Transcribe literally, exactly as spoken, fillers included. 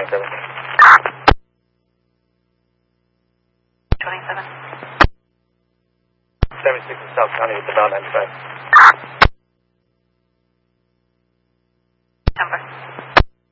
twenty-seven. twenty-seven. seventy-six in South County with the bound ninety-five.